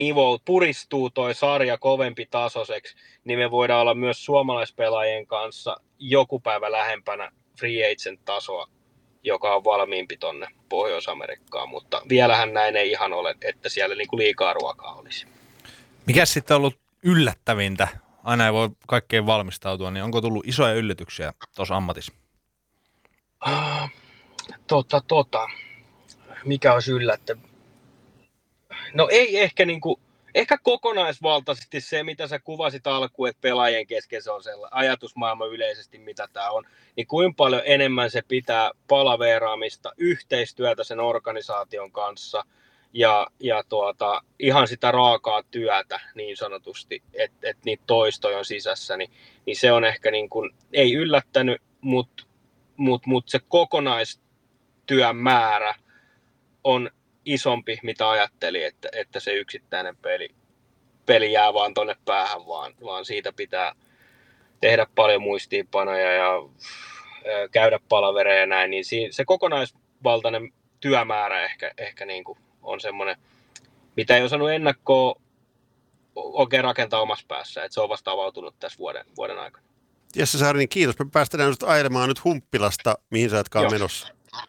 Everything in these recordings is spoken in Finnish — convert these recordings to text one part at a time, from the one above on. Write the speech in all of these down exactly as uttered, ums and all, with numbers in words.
nivou, puristuu toi sarja kovempi tasoiseksi, niin me voidaan olla myös suomalaispelaajien kanssa joku päivä lähempänä free agent-tasoa, joka on valmiimpi tonne Pohjois-Amerikkaan, mutta vielähän näin ei ihan ole, että siellä niinku liikaa ruokaa olisi. Mikäs sitten on ollut yllättävintä? Aina ei voi kaikkeen valmistautua, niin onko tullut isoja yllätyksiä tuossa ammatissa? Ah, tota, tota. Mikä olisi yllättävä? No ei ehkä niinku, ehkä kokonaisvaltaisesti se, mitä sä kuvasit alkuun, että pelaajien kesken se on sellainen ajatusmaailma yleisesti, mitä tämä on, niin kuinka paljon enemmän se pitää palaveeraamista, yhteistyötä sen organisaation kanssa ja, ja tuota, ihan sitä raakaa työtä niin sanotusti, että et niitä toistoja on sisässä, niin, niin se on ehkä niin kuin, ei yllättänyt, mutta mut, mut se kokonaistyön määrä on isompi, mitä ajattelin, että, että se yksittäinen peli, peli jää vaan tonne päähän, vaan, vaan siitä pitää tehdä paljon muistiinpanoja ja äh, käydä palavereja ja näin, niin siinä, se kokonaisvaltainen työmäärä ehkä, ehkä niin kuin on semmoinen, mitä ei osannut ennakkoon oikein rakentaa omassa päässä, että se on vasta avautunut tässä vuoden, vuoden aikana. Jesse Saarinen, kiitos. Me päästään nyt ajelemaan nyt Humppilasta, mihin sä etkaan Joo. menossa.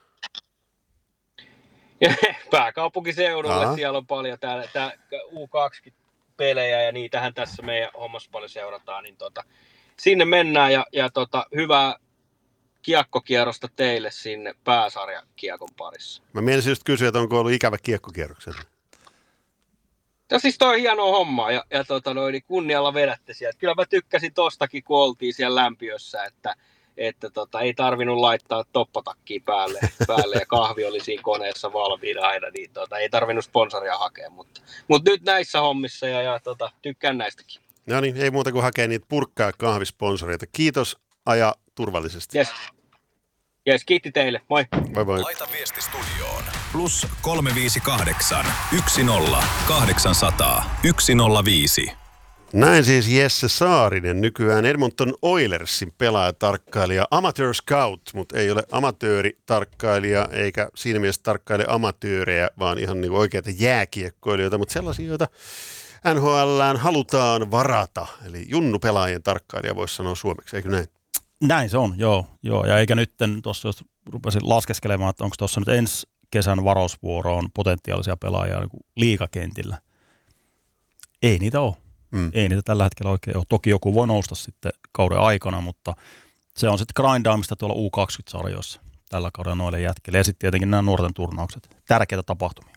Pääkaupunkiseudulle, Aha. siellä on paljon täällä, tää U kaksikymmentä-pelejä ja niitähän tässä meidän hommassa paljon seurataan, niin tota, sinne mennään ja, ja tota, hyvää kiekkokierrosta teille sinne pääsarjakiekon parissa. Mä mielisin just kysyä, että onko ollut ikävä kiekkokierroksella. No siis toi on hienoa hommaa ja, ja tota, noin, niin kunnialla vedätte sieltä. Kyllä mä tykkäsin tostakin, kun oltiin siellä lämpiössä, että että tota, ei tarvinnut laittaa toppatakkiä päälle, päälle ja kahvi oli siinä koneessa valmiina aina, niin tota, ei tarvinnut sponsoria hakea, mutta, mutta nyt näissä hommissa ja, ja tota, tykkään näistäkin. No niin, ei muuta kuin hakea niitä purkkaa kahvisponsoreita. Kiitos, aja turvallisesti. Yes. Yes, kiitti teille, moi. Moi moi. Laita viesti studioon. Plus kolme viisi kahdeksan, yksi nolla, kahdeksansataa, yksi nolla viisi. Näin siis Jesse Saarinen, nykyään Edmonton Oilersin pelaajatarkkailija, amateur scout, mutta ei ole amatööritarkkailija eikä siinä mielessä tarkkaile amatöörejä, vaan ihan niin oikeita jääkiekkoilijoita, mutta sellaisia, joita N H L:ään halutaan varata. Eli junnu-pelaajien tarkkailija voisi sanoa suomeksi, eikö näin? Näin se on, joo. joo. Ja eikä nyt tuossa, jos rupesin laskeskelemaan, että onko tuossa nyt ensi kesän varausvuoroon potentiaalisia pelaajia niin liigakentillä. Ei niitä ole. Mm. Ei niitä tällä hetkellä oikein ole. Toki joku voi nousta sitten kauden aikana, mutta se on sitten grindaamista tuolla U kaksikymmentä-sarjoissa tällä kaudella noille jätkille. Ja sitten tietenkin nämä nuorten turnaukset. Tärkeitä tapahtumia.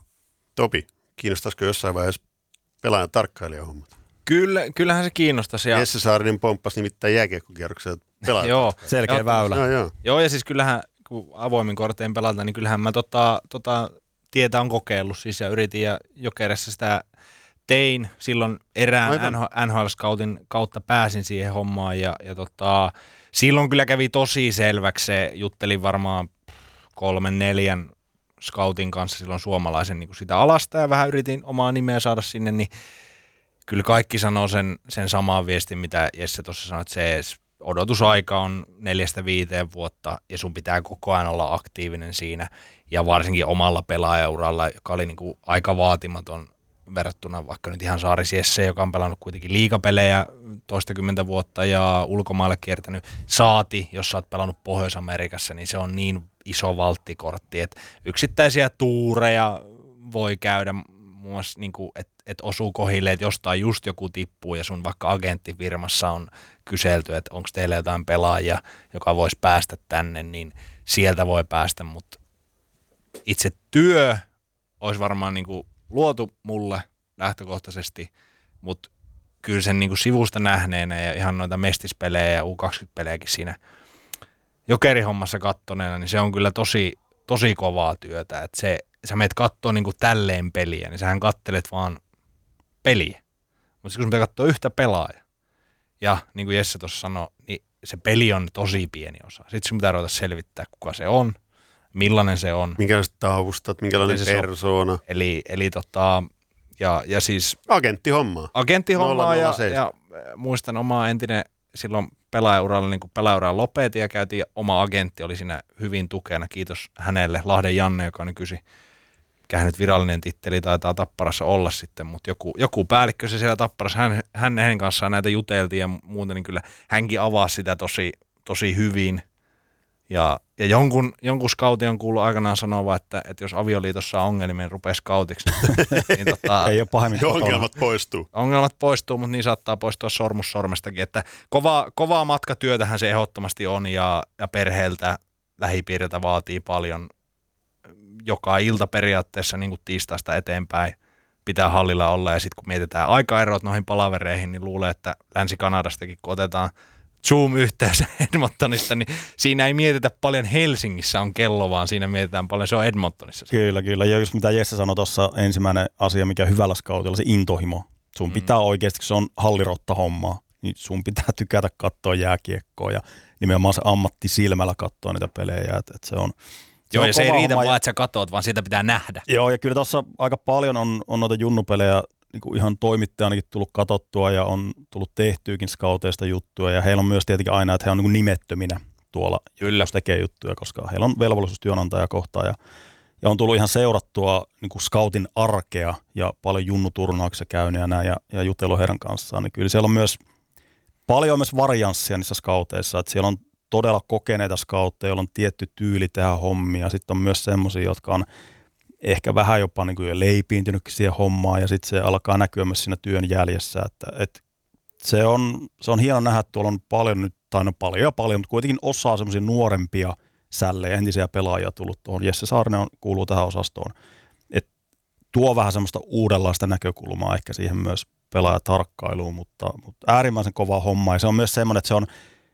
Topi, kiinnostaisiko jossain vaiheessa pelaajan tarkkailijahommat? Kyllä, kyllähän se kiinnostaisi. Ja... Jesse Saarinen pomppasi nimittäin jääkiekkokierroksia pelaajan. Joo, selkeä joo, väylä. Joo, joo. joo, ja siis kyllähän, kun avoimin kortein pelata, niin kyllähän mä tota, tota, tietä on kokeillut siis ja yritin ja Jokerissa sitä tein. Silloin erään N H L-scoutin kautta pääsin siihen hommaan ja, ja tota, silloin kyllä kävi tosi selväksi se, juttelin varmaan kolmen, neljän scoutin kanssa silloin suomalaisen niin kuin sitä alasta ja vähän yritin omaa nimeä saada sinne, niin kyllä kaikki sanoo sen, sen saman viestin, mitä Jesse tuossa sanoi, että se odotusaika on neljästä viiteen vuotta ja sun pitää koko ajan olla aktiivinen siinä ja varsinkin omalla pelaajauralla, joka oli niin kuin aika vaatimaton verrattuna vaikka nyt ihan Saaris Jesse, joka on pelannut kuitenkin liigapelejä toistakymmentä vuotta ja ulkomaille kiertänyt, saati, jos sä oot pelannut Pohjois-Amerikassa, niin se on niin iso valttikortti, että yksittäisiä tuureja voi käydä muun muassa, niin että et osuu kohille, että jostain just joku tippuu ja sun vaikka agenttifirmassa on kyselty, että onko teillä jotain pelaajia, joka voisi päästä tänne, niin sieltä voi päästä, mutta itse työ olisi varmaan niin kuin luotu mulle lähtökohtaisesti, mutta kyllä sen niin kuin sivusta nähneenä ja ihan noita mestispelejä ja U kaksikymmentä-pelejäkin siinä jokerihommassa kattoneena, niin se on kyllä tosi, tosi kovaa työtä. Että se, sä meet kattoo niin kuin tälleen peliä, niin sähän kattelet vaan peliä. Mutta kun sun pitää katsoa yhtä pelaajaa, ja niin kuin Jesse tuossa sanoi, niin se peli on tosi pieni osa. Sitten sun pitää ruveta selvittää, kuka se on, millainen se on. Minkälaiset taustat, minkälainen persoona. Eli, eli tota, ja, ja siis... Agenttihommaa. Agenttihommaa ja, ja muistan omaa entinen silloin pelaajauralla, niin kuin pelaajauralla lopetin ja käytiin, oma agentti oli siinä hyvin tukena. Kiitos hänelle, Lahden Janne, joka nykyisin mikä nyt virallinen titteli taitaa Tapparassa olla sitten, mutta joku, joku päällikkö se siellä Tapparassa, hän, hän hänen kanssaan näitä juteltiin ja muuten, niin kyllä hänkin avasi sitä tosi, tosi hyvin. Ja, ja jonkun, jonkun scoutin on kuullut aikanaan sanoa, että, että jos avioliitossa on ongelmia, niin rupeaa scoutiksi. niin tota, ei ole pahemmin ongelmat poistuu. Ongelmat poistuu, mutta niin saattaa poistua sormus sormestakin. Että kova, kovaa matkatyötähän se ehdottomasti on ja, ja perheeltä, lähipiiriltä vaatii paljon. Joka ilta periaatteessa niin kuin tiistaista eteenpäin pitää hallilla olla. Ja sitten kun mietitään aikaerot noihin palavereihin, niin luulee, että Länsi-Kanadastakin kun otetaan Zoom-yhteys Edmontonista, niin siinä ei mietitä paljon Helsingissä on kello, vaan siinä mietitään paljon, se on Edmontonissa. Kyllä, kyllä. Ja just mitä Jesse sanoi tuossa, ensimmäinen asia, mikä hyvällä scoutilla, se intohimo. Sun mm. pitää oikeasti, kun se on hallirotta hommaa, niin sun pitää tykätä katsoa jääkiekkoa ja nimenomaan se ammatti silmällä katsoa niitä pelejä. Et, et se on, se Joo, on ja se ei riitä vaan, ja... että sä katot, vaan siitä pitää nähdä. Joo, ja kyllä tuossa aika paljon on, on noita junnupelejä niin kuin ihan toimittajanakin tullut katsottua ja on tullut tehtyykin scouteista juttuja. Ja heillä on myös tietenkin aina, että he on niin kuin nimettöminä tuolla, Kyllä. jos tekee juttuja, koska heillä on velvollisuus työnantaja kohtaan. Ja, ja on tullut ihan seurattua niin kuin scoutin arkea ja paljon junnuturnauksia käynyt ja näin ja, ja jutellut heidän kanssaan. Niin kyllä siellä on myös paljon myös varianssia niissä scouteissa, että siellä on todella kokeneita scoutteja, joilla on tietty tyyli tehdä hommia. Sitten on myös semmoisia, jotka on ehkä vähän jopa niin kuin jo leipiintynytkin siihen hommaan ja sitten se alkaa näkyä myös siinä työn jäljessä. Että, että se, on, se on hieno nähdä, että tuolla on paljon nyt, tai no paljon ja paljon, mutta kuitenkin osaa semmoisia nuorempia sällejä, entisiä pelaajia tullut tuohon. Jesse Saarinen on, kuuluu tähän osastoon. Et tuo vähän semmoista uudenlaista näkökulmaa ehkä siihen myös pelaajatarkkailuun, mutta, mutta äärimmäisen kova homma. Ja se on myös semmoinen, että se on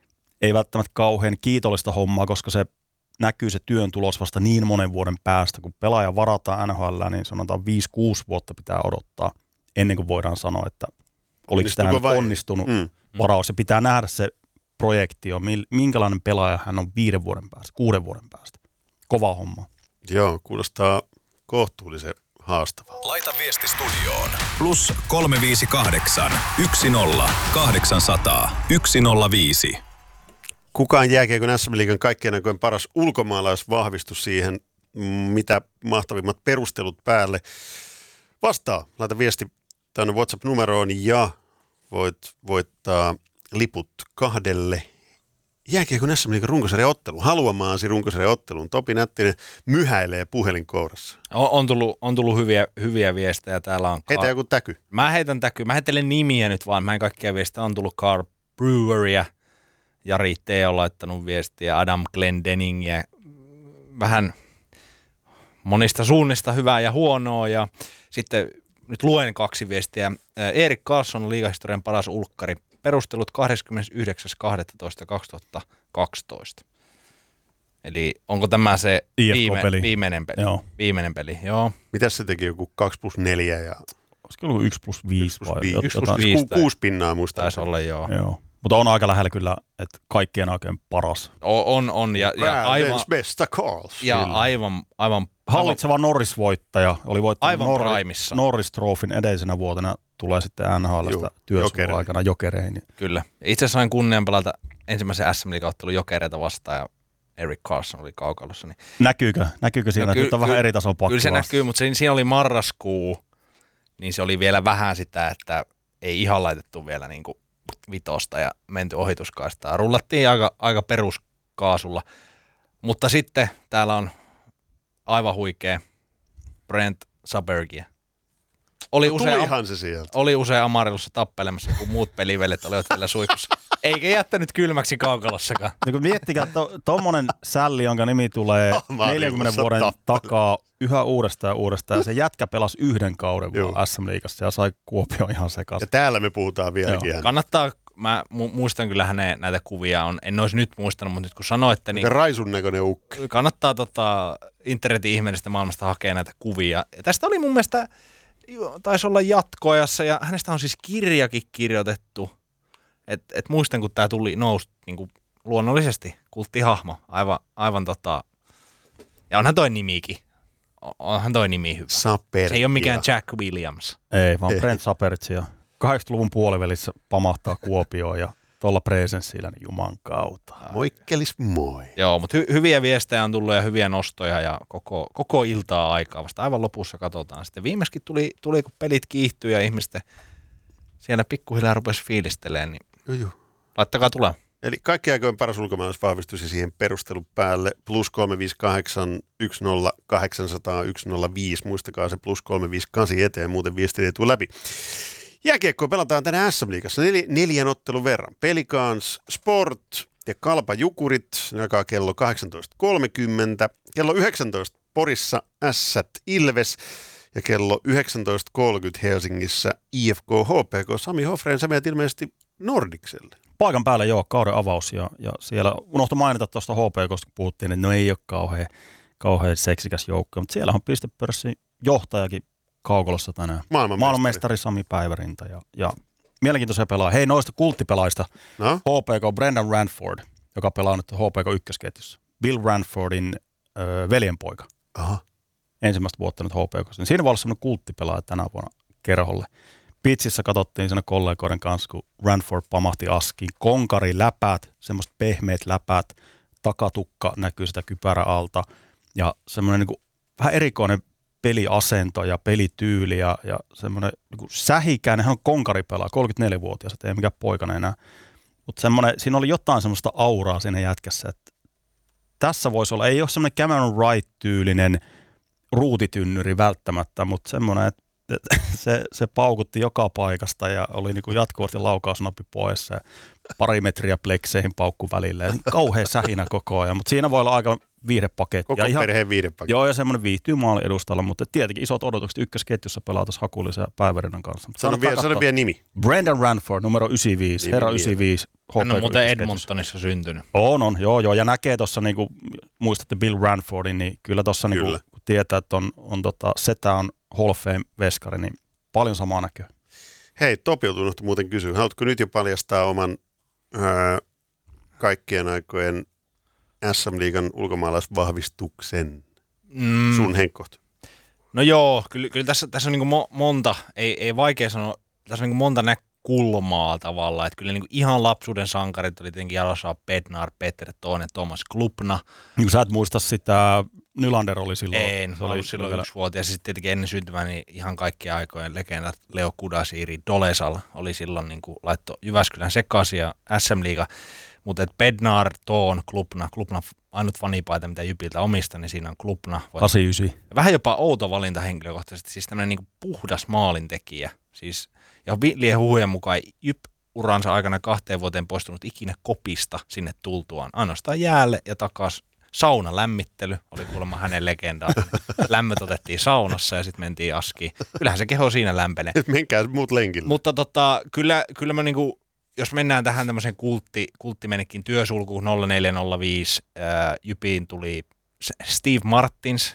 ei välttämättä kauhean kiitollista hommaa, koska se näkyy se työn tulos vasta niin monen vuoden päästä. Kun pelaaja varataan N H L, niin sanotaan viisi kuusi vuotta pitää odottaa ennen kuin voidaan sanoa, että oliko tämä nyt onnistunut mm. varaus. Ja pitää nähdä se projektio, minkälainen pelaaja hän on viiden vuoden päästä, kuuden vuoden päästä. Kova homma. Joo, kuulostaa kohtuullisen haastavaa. Laita viesti studioon. Plus kolme viisi kahdeksan, yksi nolla, kahdeksansataa, yksi nolla viisi. Kuka on jääkiekon S M-liigan kaikkien aikojen paras ulkomaalaisvahvistus siihen, mitä mahtavimmat perustelut päälle? Vastaa, laita viesti tänne WhatsApp-numeroon ja voit voittaa liput kahdelle jääkiekon S M-liigan runkosarjan otteluun, haluamaasi runkosarjan otteluun. Topi Nättinen myhäilee puhelinkourassa. On, on, tullut, on tullut hyviä, hyviä viestejä. Täällä on Heitä Car... joku täky. Mä heitän täky. Mä heitelen nimiä nyt vaan. Mä en kaikkia viestejä. On tullut Carl Breweria. Jari T. on laittanut viestiä. Adam Glendeningiä. Vähän monista suunnista hyvää ja huonoa. Ja sitten nyt luen kaksi viestiä. Erik Karlsson on liigahistorian paras ulkkari. Perustelut kahdeskymmenesyhdeksäs kahdestoista kaksituhattakaksitoista. Eli onko tämä se viime, viimeinen peli? Joo. Viimeinen peli, joo. Mitäs se teki, joku kaksi plus neljä ja... Olisiko ollut yksi plus viisi vai viisi. yksi plus viisi, kuusi pinnaa muista. Taisi olla, joo. joo. Mutta on aika lähellä kyllä, että kaikkien oikein paras. O, on, on. Ja, ja aivan, besta Carls. Ja aivan, aivan... Hallitseva Norris-voittaja. Oli voittanut aivan Norris, primissa. Norris-trofin edellisenä vuotena. Tulee sitten N H L:stä työsuojelun aikana Jokereihin. Kyllä. Itse sain kunnian pelata ensimmäisen S M-liigaottelun Jokereita vastaan ja Erik Karlsson oli kaukalossa. Niin... Näkyykö? Näkyykö siinä, no, ky- että on ky- vähän eri tason pakko? Kyllä se näkyy, mutta siinä, siinä oli marraskuu, niin se oli vielä vähän sitä, että ei ihan laitettu vielä niin kuin vitosta ja menty ohituskaistaan. Rullattiin aika, aika peruskaasulla, mutta sitten täällä on aivan huikea Brent Sabergia. Oli no, usein, se sieltä. Oli usein Amarillossa tappelemassa, kun muut pelivelet olivat vielä suihkussa. Eikä jättänyt kylmäksi kaukalossakaan. No kun miettikää, to, tommonen sälli, jonka nimi tulee neljänkymmenen vuoden takaa yhä uudestaan ja uudestaan. Ja se jätkä pelasi yhden kauden vaan S M-liigassa ja sai Kuopio ihan sekaisin. Ja täällä me puhutaan vieläkin. Kannattaa, mä muistan kyllä hänen näitä kuvia. On, en olisi nyt muistanut, mutta nyt kun sanoitte, niin... Raisun näköinen ukki. Kannattaa tota, internetin ihmeellisestä maailmasta hakea näitä kuvia. Ja tästä oli mun mielestä... Taisi olla jatkoajassa ja hänestä on siis kirjakin kirjoitettu. Et, et muistan, kun tämä tuli nousi niin luonnollisesti, kulttihahmo, aivan, aivan tota, ja onhan toi nimikin, onhan toi nimi hyvä. Sapertia. Se ei ole mikään Jack Williams. Ei, vaan Brent Sapertia. kahdeksankymmentäluvun puolivälissä pamahtaa Kuopioon ja tuolla presenssillä, niin juman kautta. Moikkelis moi. Joo, mutta hy- hyviä viestejä on tullut ja hyviä nostoja ja koko, koko iltaa aikaa. Vasta aivan lopussa katsotaan. Sitten viimeiskin tuli, tuli kun pelit kiihtyi ja ihmisten siellä pikkuhiljaa rupesi fiilistelemään, niin Joo, joo. laittakaa tulee. Eli kaikki aikojen paras ulkomaalaisvahvistus ja siihen perustelun päälle plus kolme viisi kahdeksan yksi nolla kahdeksan nolla nolla yksi nolla viisi. Muistakaa se plus kolme viisi kahdeksan eteen, muuten viestit ei tule läpi. Jääkiekkoa pelataan tänään S M-liigassa nel- neljän ottelun verran. Pelicans Sport ja Kalpa Jukurit, ne alkaa kello kahdeksantoista kolmekymmentä. Kello yhdeksäntoista Porissa Ässät Ilves ja kello yhdeksäntoista kolmekymmentä Helsingissä I F K H P K. Sami Hofreen, sä menet ilmeisesti Nordikselle. Paikan päällä joo, kauden avaus ja, ja siellä unohtui mainita tuosta H P K:sta, kun puhuttiin, että no ei ole kauhean, kauhean seksikäs joukko, mutta siellä on pistepörssin johtajakin Kaukolossa tänään. Maailmanmestari. Maailmanmestari Sami Päivärinta ja, ja mielenkiintoisia pelaajia. Hei, noista kulttipelaajista No? H P K Brendan Ranford, joka pelaa nyt H P K ykkösketjussa. Bill Ranfordin ö, veljenpoika. Aha. Ensimmäistä vuotta nyt H P K:ssa. Siinä voi olla semmoinen kulttipelaaja tänä vuonna kerholle. Pitsissä katsottiin siinä kollegoiden kanssa, kun Ranford pamahti askiin. Konkari läpät, semmoiset pehmeät läpät, takatukka näkyy sitä kypärä alta ja semmoinen niin kuin vähän erikoinen peliasento ja pelityyli ja, ja semmoinen niin sähikäinen, hän on konkaripelaaja, kolmekymmentäneljävuotias, ei mikään poikana enää. Mutta siinä oli jotain semmoista auraa siinä jätkässä, että tässä voisi olla, ei ole semmoinen Cameron Wright-tyylinen ruutitynnyri välttämättä, mutta semmoinen, että se, se paukutti joka paikasta ja oli niin kuin jatkuvasti laukausnappi poissa ja pari metriä plekseihin paukku välillä. Ja kauhea sähinä koko ajan, mutta siinä voi olla aika viihdepaketti. Koko ja ihan, perheen viihdepaketti. joo, ja semmoinen viihtyy maalin edustalla, mutta tietenkin isot odotukset ykkösketjussa pelaa tuossa Hakulisen ja Päivärinnan kanssa. Sano vielä, sano vielä nimi. Brendan Ranford, numero yhdeksänkymmentäviisi, Nimi herra vielä. yhdeksänkymmentäviisi. Hän on muuten Edmontonissa syntynyt. On, on, joo, joo, ja näkee tuossa, niin kuin muistatte Bill Ranfordin, niin kyllä tuossa niin kuin, kun tietää, että on, on tota, setä on Hall of Fame-veskari, niin paljon samaa näköä. Hei, Topi on tunnuttu muuten kysyä. Haluatko nyt jo paljastaa oman öö, kaikkien aikojen S M-liigan ulkomaalaisvahvistuksen Mm. sun henkkoht? No joo, kyllä, kyllä tässä, tässä on niin kuin mo- monta, ei, ei vaikea sanoa, tässä on niin kuin monta näkökulmaa tavallaan, että kyllä niin kuin ihan lapsuuden sankarit oli tietenkin Jaroslav Bednar, Peter Tone, Thomas Klubna. Niin kuin sä et muista sitä, Nylander oli silloin. En, se oli oli silloin vielä yksivuotias, ja sitten tietenkin ennen syntymää niin ihan kaikkien aikojen legendat Leo Kudasiiri, Dolesal oli silloin niin kuin laitto Jyväskylän sekaisin ja S M-liiga. Mutta Bednar, Toon, Klubna, Klubna ainut fanipaita, mitä Jypiltä omista, niin siinä on Klubna. kahdeksankymmentäyhdeksän. Vähän jopa outo valinta henkilökohtaisesti, siis tämmöinen niin puhdas maalintekijä. Siis, ja Villien huhujen mukaan Jyp uransa aikana kahteen vuoteen poistunut ikinä kopista sinne tultuaan. Ainoastaan jäälle ja takas sauna lämmittely oli kuulemma hänen legendaa. Lämmöt otettiin saunassa ja sitten mentiin askiin. Kyllähän se keho siinä lämpenee. Menkää muut lenkille. Mutta tota, kyllä, kyllä mä niinku, jos mennään tähän tämmöiseen kultti, kulttimenekin työsulkuun nolla neljä nolla viisi, ää, Jypiin tuli Steve Martins,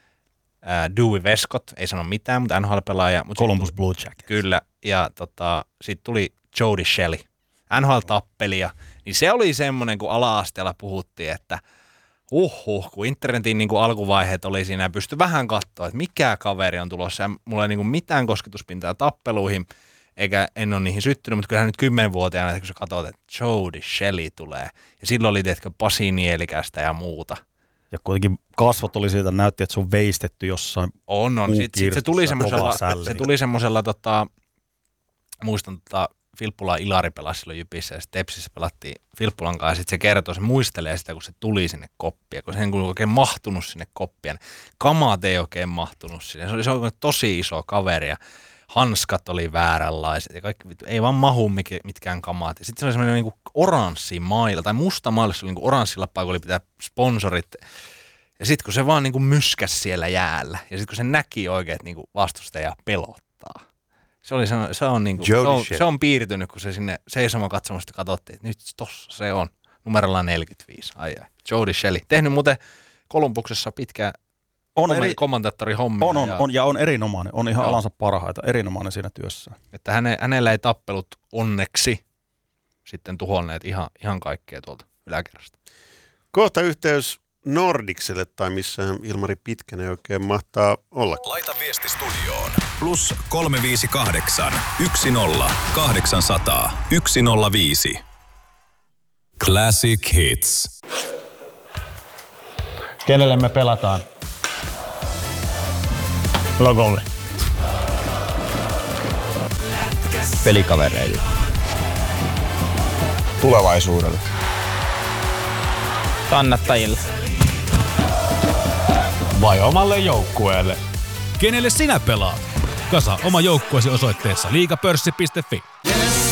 ää, Dewey Westcott, ei sano mitään, mutta N H L-pelaaja. Mutta Columbus Blue Jackets. Kyllä, ja tota, sitten tuli Jody Shelley, N H L-tappelija. Niin se oli semmoinen, kun ala-asteella puhuttiin, että uhuh, kun internetin niin kuin alkuvaiheet oli siinä ja pystyi vähän katsoa, että mikä kaveri on tulossa. Ja mulla ei niin kuin mitään kosketuspintaa tappeluihin, eikä en ole niihin syttynyt, mutta kyllähän nyt kymmenvuotiaana, kun sä katsot, että Jody Shelley tulee. Ja silloin oli, teetkö, Pasi Nielikästä ja muuta. Ja kuitenkin kasvot oli siitä, näytti, että se on veistetty jossain. On, on. Sitten sit se tuli semmoisella, sälli. se tuli semmoisella, tota, muistan, tota, Filppula Ilari pelasi silloin Jypissä ja sitten Tepsissä pelattiin Filppulan kanssa ja sitten se kertoo, se muistelee sitä, kun se tuli sinne koppiin, kun se ei oikein mahtunut sinne koppiin. Kamaat ei oikein mahtunut sinne. Se oli, se oli tosi iso kaveri ja hanskat oli vääränlaiset ja kaikki, ei vaan mahu mitkään kamaat. Sitten se oli semmoinen niin oranssi mailla tai musta mailla, se oli niin oranssilla paikoilla pitää sponsorit. Ja sitten kun se vaan niin myskäsi siellä jäällä ja sitten kun se näki oikein, että niin vastustaja pelottaa. Se, oli, se, on niinku, se, on, se on piirtynyt, kun se sinne seisomaan katsomasta katsottiin, että nyt tossa se on, numerolla neljäkymmentäviisi, ai ai, Jody Shelley. Tehnyt muuten Kolumbuksessa pitkään on eri, kommentaattori hommia. On, on, ja, on, ja on erinomainen, on ihan joo. alansa parhaita, erinomainen siinä työssä. Että häne, hänellä ei tappelut onneksi sitten tuhonneet ihan, ihan kaikkea tuolta yläkerrasta. Kohta yhteys Nordikselle tai missä Ilmari Pitkänen oikein mahtaa olla. Laita viesti studioon. Plus kolme viisi kahdeksan, yksi nolla, kahdeksansataa, yksi nolla viisi. Classic Hits. Kenelle me pelataan? Logolle. Pelikavereille. Tulevaisuudelle. Kannattajille. Vai omalle joukkueelle? Kenelle sinä pelaat? Kasa oma joukkueesi osoitteessa liigapörssi piste fi.